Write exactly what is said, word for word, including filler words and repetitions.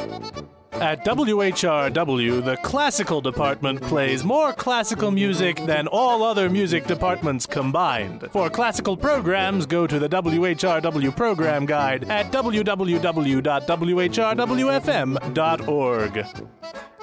At W H R W, the classical department plays more classical music than all other music departments combined. For classical programs, go to the W H R W program guide at w w w dot w h r w f m dot org.